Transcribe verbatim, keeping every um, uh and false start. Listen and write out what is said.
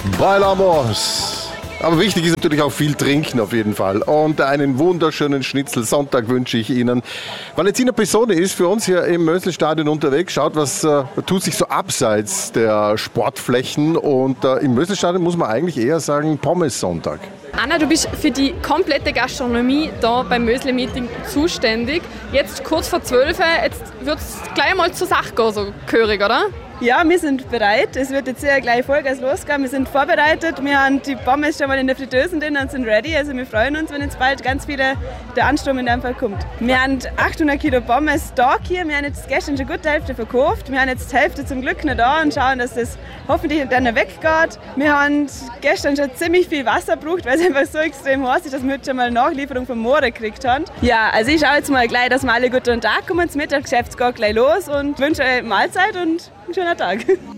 Bailamos. Aber wichtig ist natürlich auch viel trinken auf jeden Fall. Und einen wunderschönen Schnitzel-Sonntag wünsche ich Ihnen. Valentina Pisoni ist für uns hier im Mösl-Stadion unterwegs. Schaut, was äh, tut sich so abseits der Sportflächen. Und äh, im Mösl-Stadion muss man eigentlich eher sagen Pommes-Sonntag. Anna, du bist für die komplette Gastronomie da beim Mösle-Meeting zuständig. Jetzt kurz vor zwölf, jetzt wird es gleich mal zur Sache gehen, so gehörig, oder? Ja, wir sind bereit. Es wird jetzt sehr gleich Vollgas losgehen. Wir sind vorbereitet. Wir haben die Pommes schon mal in der Fritteuse drin und sind ready. Also wir freuen uns, wenn jetzt bald ganz viele der Ansturm in dem Fall kommt. Wir haben achthundert Kilo Pommes da hier. Wir haben jetzt gestern schon gut die Hälfte verkauft. Wir haben jetzt die Hälfte zum Glück noch da und schauen, dass das hoffentlich dann noch weggeht. Wir haben gestern schon ziemlich viel Wasser gebraucht, weil es einfach so extrem heiß ist, dass wir heute schon mal Nachlieferung vom Moor gekriegt haben. Ja, also ich schaue jetzt mal gleich, dass wir alle gut unter den Tag kommen. Das Mittagsgeschäft geht gleich los und wünsche euch Mahlzeit und einen schönen Tag.